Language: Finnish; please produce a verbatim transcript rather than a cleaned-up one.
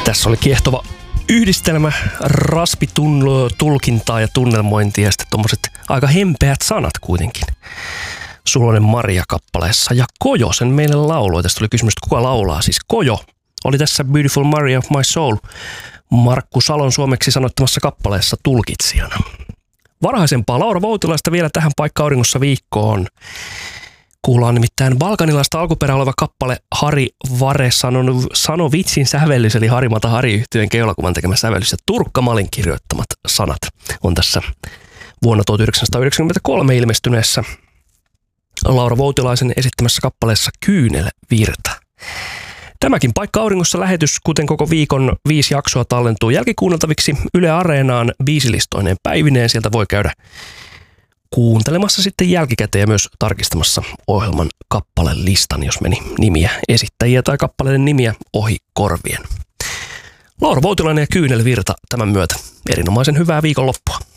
Tässä oli kiehtova yhdistelmä raspitulkintaa ja tunnelmointia ja sitten tommoset aika hempeät sanat kuitenkin. Suloinen Maria-kappaleessa ja Kojo sen meille lauloi. Tästä oli kysymys, että kuka laulaa. Siis Kojo oli tässä Beautiful Maria of My Soul Markku Salon suomeksi sanoittamassa kappaleessa tulkitsijana. Varhaisempaa Laura Voutilaista vielä tähän Paikka Auringossa viikkoon. Kuullaan nimittäin balkanilaista alkuperää oleva kappale Hari Vare Sanovitsin sävellys, eli Harimata Hari-yhtyeen keulakuvan tekemä sävellys ja Turkka Malin kirjoittamat sanat on tässä vuonna tuhatyhdeksänsataayhdeksänkymmentäkolme ilmestyneessä Laura Voutilaisen esittämässä kappaleessa Kyynelvirta. Tämäkin Paikka Auringossa lähetys, kuten koko viikon viisi jaksoa, tallentuu jälkikuunneltaviksi Yle Areenaan biisilistoineen päivineen. Sieltä voi käydä kuuntelemassa sitten jälkikäteen ja myös tarkistamassa ohjelman kappalelistan, jos meni nimiä, esittäjiä tai kappaleiden nimiä ohi korvien. Laura Voutilainen ja Kyynelvirta tämän myötä. Erinomaisen hyvää viikonloppua.